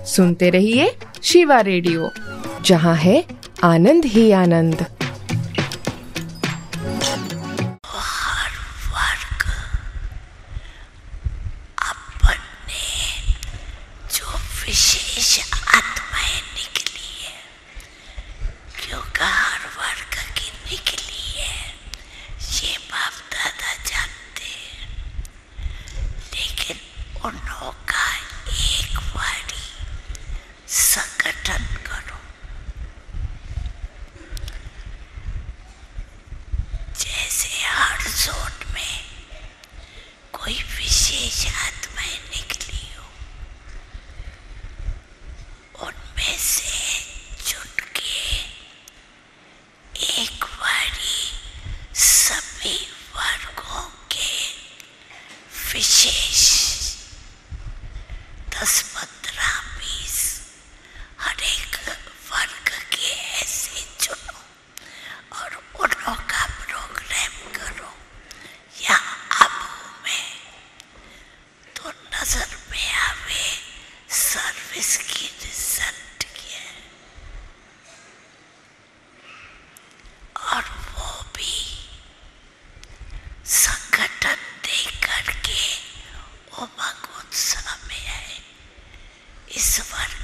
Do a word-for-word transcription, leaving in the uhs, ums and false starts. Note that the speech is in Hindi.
सुनते रहिए शिवा रेडियो, जहाँ है आनंद ही आनंद। हर वर्ग अपने जो विशेष आत्माएं निकली है, क्योंकि हर वर्ग की निकली है, ये बाप दादा जानते हैं। लेकिन उनका एक बारी संगठन करो, जैसे हर जोन में कोई विशेष आत्माएं निकली हो, उनमें से जुट के एक बारी सभी वर्गों के विशेष दस पंद्रह बीस हर एक वर्ग के ऐसे चुनो और उनका प्रोग्राम करो। या अब में तो नजर में आवे सर्विस की रिजल्ट है, और वो भी संगठन दे करके उमंग उत्साह में है। इस वर्ग